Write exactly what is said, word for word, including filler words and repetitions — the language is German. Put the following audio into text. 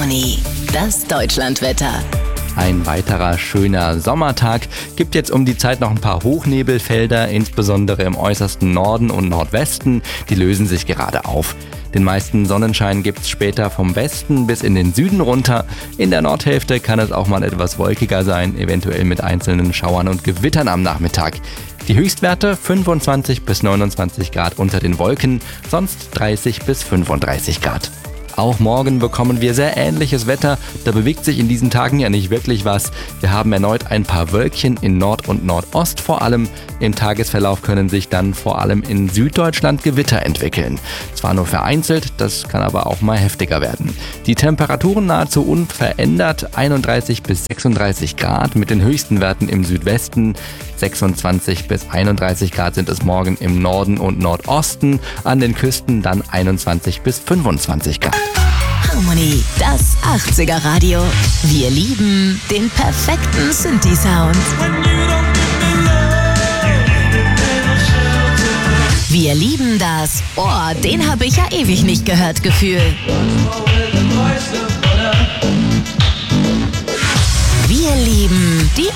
Harmony, das Deutschlandwetter. Ein weiterer schöner Sommertag. Gibt jetzt um die Zeit noch ein paar Hochnebelfelder, insbesondere im äußersten Norden und Nordwesten. Die lösen sich gerade auf. Den meisten Sonnenschein gibt's später vom Westen bis in den Süden runter. In der Nordhälfte kann es auch mal etwas wolkiger sein, eventuell mit einzelnen Schauern und Gewittern am Nachmittag. Die Höchstwerte fünfundzwanzig bis neunundzwanzig Grad unter den Wolken, sonst dreißig bis fünfunddreißig Grad. Auch morgen bekommen wir sehr ähnliches Wetter. Da bewegt sich in diesen Tagen ja nicht wirklich was. Wir haben erneut ein paar Wölkchen in Nord- und Nordost vor allem. Im Tagesverlauf können sich dann vor allem in Süddeutschland Gewitter entwickeln. Zwar nur vereinzelt, das kann aber auch mal heftiger werden. Die Temperaturen nahezu unverändert, einunddreißig bis sechsunddreißig Grad mit den höchsten Werten im Südwesten. sechsundzwanzig bis einunddreißig Grad sind es morgen im Norden und Nordosten. An den Küsten dann einundzwanzig bis fünfundzwanzig Grad. Harmony, das achtziger Radio. Wir lieben den perfekten Synthi-Sound. Wir lieben das Ohr, den habe ich ja ewig nicht gehört, Gefühl. Wir lieben die